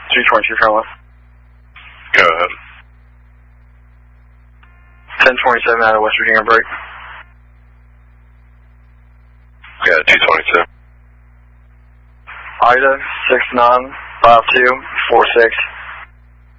322 front left. Go ahead. 1027 out of West Virginia break. Yeah, 222. Ida 695246.